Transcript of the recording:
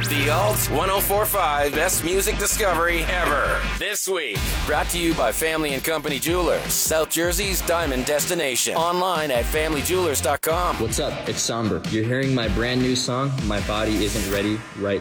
The Alt 1045 Best Music Discovery Ever. This week, brought to you by Family and Company Jewelers, South Jersey's diamond destination. Online at familyjewelers.com. What's up? It's Somber. You're hearing my brand new song, My Body Isn't Ready, right